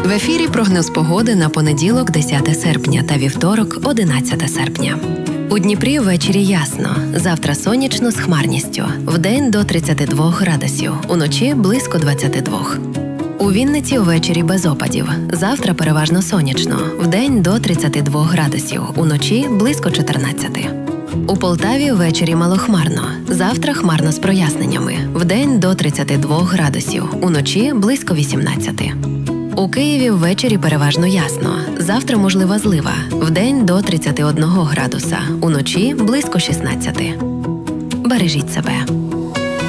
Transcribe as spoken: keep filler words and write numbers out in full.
В ефірі прогноз погоди на понеділок, десяте серпня та вівторок, одинадцяте серпня. У Дніпрі ввечері ясно. Завтра сонячно з хмарністю. Вдень до тридцяти двох градусів, уночі близько двадцяти двох. У Вінниці ввечері без опадів. Завтра переважно сонячно. Вдень до тридцяти двох градусів, уночі близько чотирнадцяти. У Полтаві ввечері малохмарно. Завтра хмарно з проясненнями. Вдень до тридцяти двох градусів, уночі близько вісімнадцяти. У Києві ввечері переважно ясно. Завтра можлива злива. Вдень до тридцяти одного градуса, уночі близько шістнадцяти. Бережіть себе.